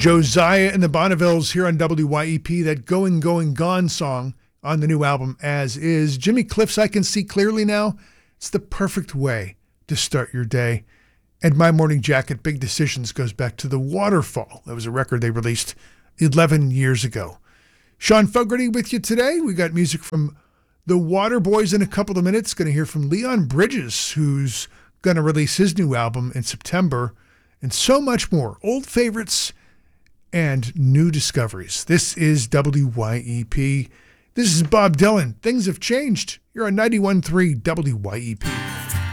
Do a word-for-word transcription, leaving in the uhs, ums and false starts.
Josiah and the Bonnevilles here on W Y E P, that Going, Going, Gone song on the new album As Is. Jimmy Cliff's I Can See Clearly Now. It's the perfect way to start your day. And My Morning Jacket, Big Decisions, goes back to The Waterfall. That was a record they released eleven years ago. Sean Fogarty with you today. We got music from the Waterboys in a couple of minutes. Going to hear from Leon Bridges, who's going to release his new album in September, and so much more. Old favorites and new discoveries. This is W Y E P. This is Bob Dylan. Things have changed. You're on ninety-one point three W Y E P.